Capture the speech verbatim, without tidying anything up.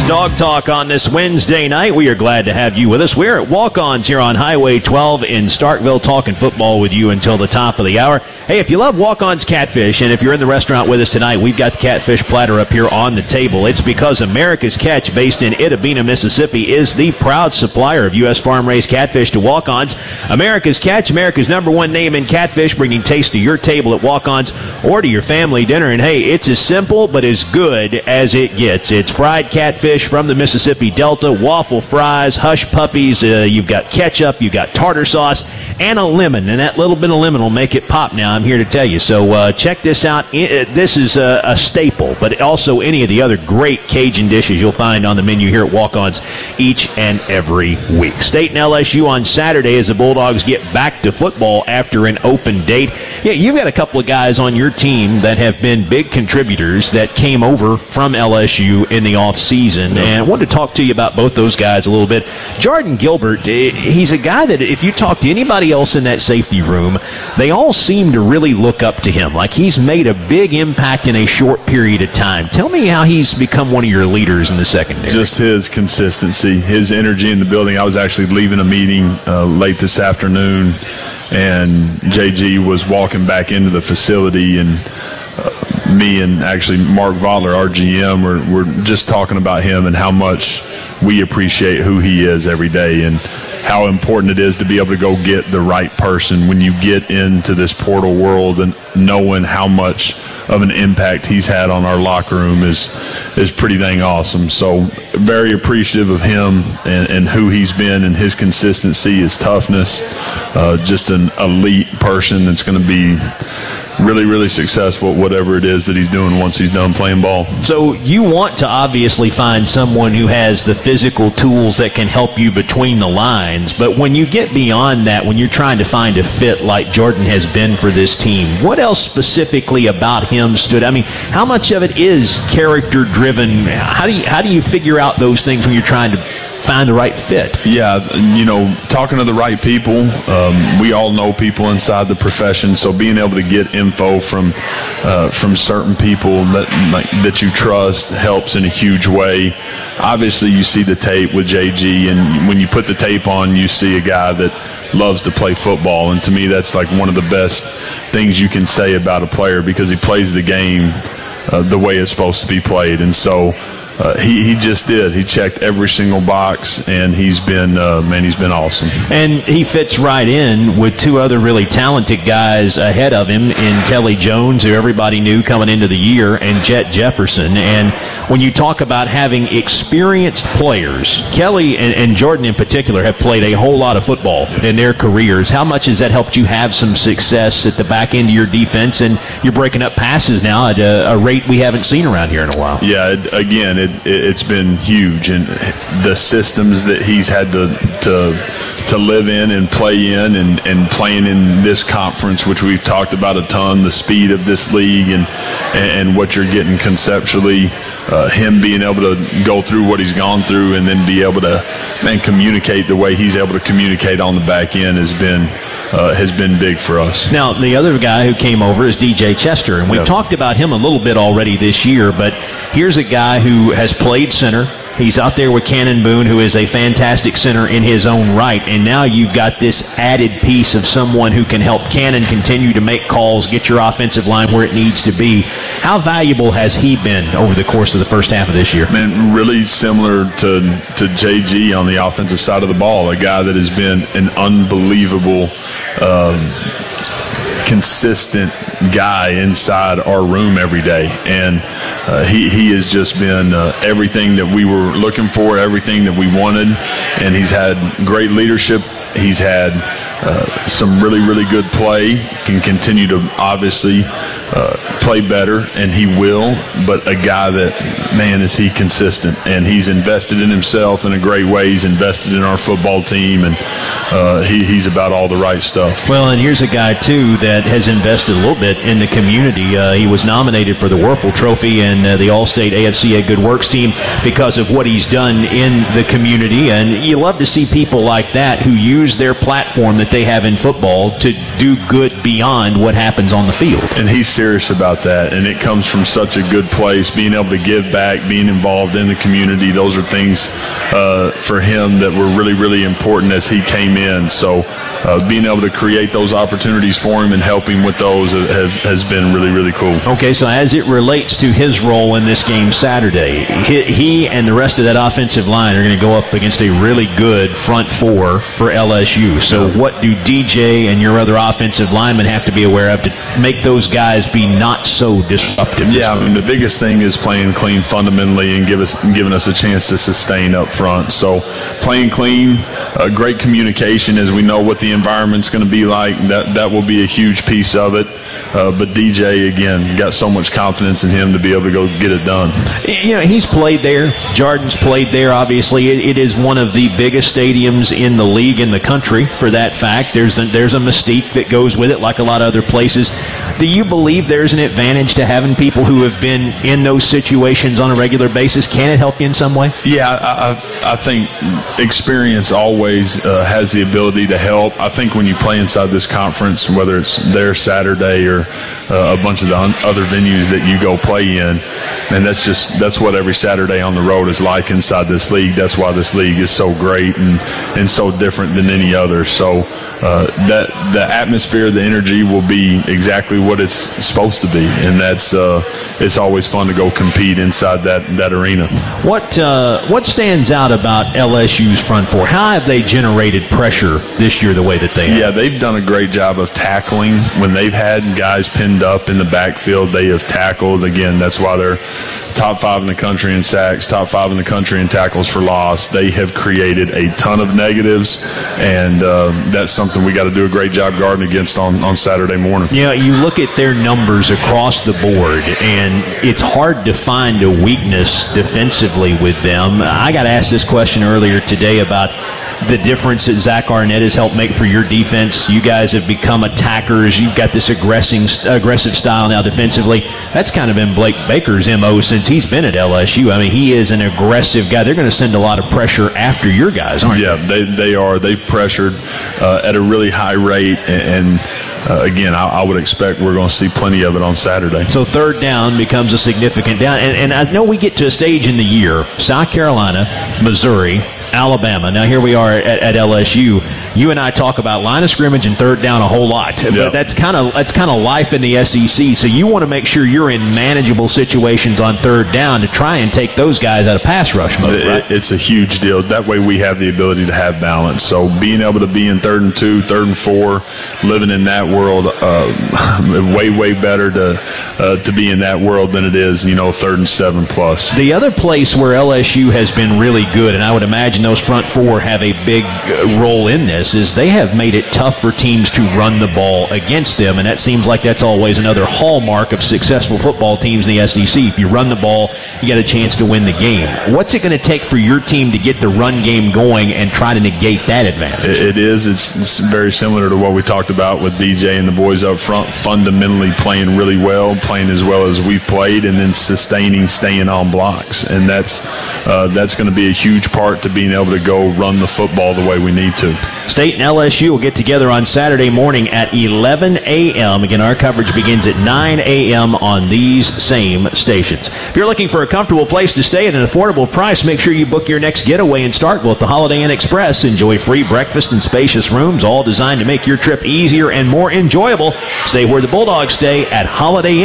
is Dog Talk on this Wednesday night. We are glad to have you with us. We're at Walk-Ons here on Highway twelve in Starkville, talking football with you until the top of the hour. Hey, if you love Walk-Ons Catfish, and if you're in the restaurant with us tonight, we've got the catfish platter up here on the table. It's because America's Catch, based in Itta-Bena, Mississippi, is the proud supplier of U S farm-raised catfish to Walk-Ons. America's Catch, America's number one name in catfish, bringing taste to your table at Walk-Ons or to your family dinner. And hey, it's as simple but as good as it gets. It's fried catfish from the Mississippi Delta, waffle fries, hush puppies. Uh, you've got ketchup, you've got tartar sauce, and a lemon. And that little bit of lemon will make it pop now, I'm here to tell you. So uh, check this out. This is a, a staple, but also any of the other great Cajun dishes you'll find on the menu here at Walk-Ons each and every week. State and L S U on Saturday as the Bulldogs get back to football after an open date. Yeah, you've got a couple of guys on your team that have been big contributors that came over from L S U in the offseason, and I wanted to talk to you about both those guys a little bit. Jordan Gilbert, he's a guy that if you talk to anybody else in that safety room, they all seem to really look up to him. Like he's made a big impact in a short period of time. Tell me how he's become one of your leaders in the secondary. Just his consistency, his energy in the building. I was actually leaving a meeting uh, late this afternoon, and J G was walking back into the facility, and uh, me and actually Mark Votler, our G M, were, were just talking about him and how much we appreciate who he is every day and how important it is to be able to go get the right person when you get into this portal world, and knowing how much of an impact he's had on our locker room is is pretty dang awesome. So very appreciative of him and, and who he's been, and his consistency, his toughness, uh, just an elite person that's going to be really, really successful at whatever it is that he's doing once he's done playing ball. So you want to obviously find someone who has the physical tools that can help you between the lines, but when you get beyond that, when you're trying to find a fit like Jordan has been for this team, what else specifically about him stood? I mean, how much of it is character driven? How do you, how do you figure out those things when you're trying to find the right fit? Yeah, you know, talking to the right people. Um, we all know people inside the profession, so being able to get info from uh, from certain people that like, that you trust helps in a huge way. Obviously, you see the tape with J G, and when you put the tape on, you see a guy that loves to play football, and to me, that's like one of the best things you can say about a player, because he plays the game uh, the way it's supposed to be played. And so Uh, he, he just did. He checked every single box, and he's been, uh, man, he's been awesome. And he fits right in with two other really talented guys ahead of him in Kelly Jones, who everybody knew coming into the year, and Jet Jefferson. And when you talk about having experienced players, Kelly and, and Jordan in particular have played a whole lot of football in their careers. How much has that helped you have some success at the back end of your defense, and you're breaking up passes now at a, a rate we haven't seen around here in a while? Yeah, it, again, it, it, it's been huge, and the systems that he's had to to to live in and play in, and, and playing in this conference, which we've talked about a ton, the speed of this league, and and what you're getting conceptually, uh, him being able to go through what he's gone through, and then be able to man communicate the way he's able to communicate on the back end has been uh, has been big for us. Now, the other guy who came over is D J Chester, and we've yep. talked about him a little bit already this year, but here's a guy who has played center. He's out there with Cannon Boone, who is a fantastic center in his own right, and now you've got this added piece of someone who can help Cannon continue to make calls, get your offensive line where it needs to be. How valuable has he been over the course of the first half of this year? Man, really similar to, to J G on the offensive side of the ball, a guy that has been an unbelievable um, consistent guy inside our room every day, and uh, he, he has just been uh, everything that we were looking for, everything that we wanted, and he's had great leadership. He's had uh, some really, really good play, can continue to obviously uh, play better, and he will, but a guy that, man, is he consistent, and he's invested in himself in a great way. He's invested in our football team, and uh, he, he's about all the right stuff. Well, and here's a guy, too, that has invested a little bit in the community. Uh, he was nominated for the Werfel Trophy and uh, the All-State A F C A Good Works team because of what he's done in the community, and you love to see people like that who use their platform that they have in football to do good beyond what happens on the field. And he's serious about that, and it comes from such a good place. Being able to give back, being involved in the community, those are things uh, for him that were really, really important as he came in. So uh, being able to create those opportunities for him and help him with those have, has been really, really cool. Okay, so as it relates to his role in this game Saturday, he, he and the rest of that offensive line are going to go up against a really good front four for L S U. So what do D J and your other offensive linemen have to be aware of to make those guys be not so disruptive? Yeah, I mean, the biggest thing is playing clean fundamentally and give us, giving us a chance to sustain up front. So playing clean, uh, great communication as we know what the environment's going to be like. That, that will be a huge piece of it. Uh, but D J, again, got so much confidence in him to be able to go get it done. You know, he's played there. Jordan's played there, obviously. It, it is one of the biggest stadiums in the league, in the country, for that fact. There's a, there's a mystique that goes with it, like a lot of other places. Do you believe there's an advantage to having people who have been in those situations on a regular basis? Can it help you in some way? Yeah, I, I, I think experience always uh, has the ability to help. I think when you play inside this conference, whether it's there Saturday or uh, a bunch of the un- other venues that you go play in, and that's just that's what every Saturday on the road is like inside this league. That's why this league is so great and, and so different than any other. So uh, that the atmosphere, the energy will be exactly what it's supposed to be, and that's uh, it's always fun to go compete inside that, that arena. What uh, what stands out about L S U's front four? How have they generated pressure this year the way that they have? Yeah, they've done a great job of tackling. When they've had guys pinned up in the backfield, they have tackled. Again, that's why they're top five in the country in sacks, top five in the country in tackles for loss. They have created a ton of negatives, and uh, that's something we got to do a great job guarding against on, on Saturday morning. Yeah, you look at their numbers across the board, and it's hard to find a weakness defensively with them. I got asked this question earlier today about the difference that Zach Arnett has helped make for your defense. You guys have become attackers. You've got this aggressive, aggressive style now defensively. That's kind of been Blake Baker's M O since he's been at L S U. I mean, he is an aggressive guy. They're going to send a lot of pressure after your guys, aren't yeah, they? Yeah, they, they are. They've pressured uh, at a really high rate, and, and uh, again, I, I would expect we're going to see plenty of it on Saturday. So third down becomes a significant down. And, and I know we get to a stage in the year, South Carolina, Missouri, Alabama. Now here we are at, at L S U. You and I talk about line of scrimmage and third down a whole lot, yep. but that's kind of that's kind of life in the S E C. So you want to make sure you're in manageable situations on third down to try and take those guys out of pass rush mode. It, right? It's a huge deal. That way we have the ability to have balance. So being able to be in third and two, third and four, living in that world, uh, way way better to uh, to be in that world than it is, you know, third and seven plus. The other place where L S U has been really good, and I would imagine those front four have a big role in this, is they have made it tough for teams to run the ball against them, and that seems like that's always another hallmark of successful football teams in the S E C. If you run the ball, you got a chance to win the game. What's it going to take for your team to get the run game going and try to negate that advantage? It, it is. It's, it's very similar to what we talked about with D J and the boys up front, fundamentally playing really well, playing as well as we've played, and then sustaining, staying on blocks. And that's uh, that's going to be a huge part to being able to go run the football the way we need to. State and L S U will get together on Saturday morning at eleven a.m. Again, our coverage begins at nine a.m. on these same stations. If you're looking for a comfortable place to stay at an affordable price, make sure you book your next getaway in Starkville at the Holiday Inn Express. Enjoy free breakfast and spacious rooms, all designed to make your trip easier and more enjoyable. Stay where the Bulldogs stay at Holiday Inn.